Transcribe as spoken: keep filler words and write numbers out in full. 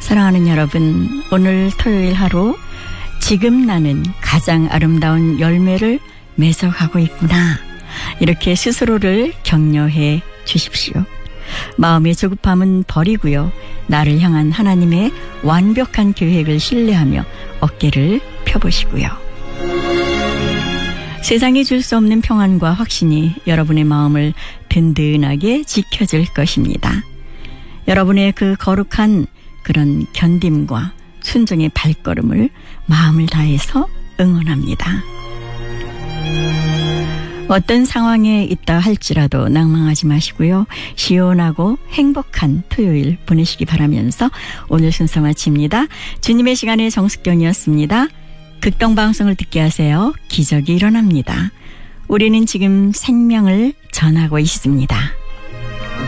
사랑하는 여러분, 오늘 토요일 하루 지금 나는 가장 아름다운 열매를 맺어가고 있구나. 이렇게 스스로를 격려해 주십시오. 마음의 조급함은 버리고요. 나를 향한 하나님의 완벽한 계획을 신뢰하며 어깨를 펴보시고요. 세상이 줄 수 없는 평안과 확신이 여러분의 마음을 든든하게 지켜줄 것입니다. 여러분의 그 거룩한 그런 견딤과 순종의 발걸음을 마음을 다해서 응원합니다. 어떤 상황에 있다 할지라도 낭망하지 마시고요. 시원하고 행복한 토요일 보내시기 바라면서 오늘 순서 마칩니다. 주님의 시간의 정숙경이었습니다. 극동방송을 듣게 하세요. 기적이 일어납니다. 우리는 지금 생명을 전하고 있습니다.